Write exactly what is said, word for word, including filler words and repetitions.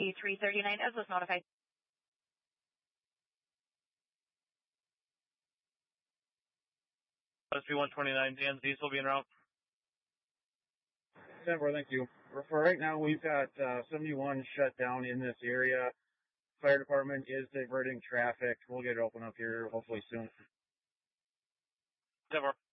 thirty-three thirty-nine as was notified. S P one twenty-nine, Dan Z's will be en route. ten four, thank you. For right now, we've got uh, seventy-one shut down in this area. Fire department is diverting traffic. We'll get it open up here hopefully soon. ten four.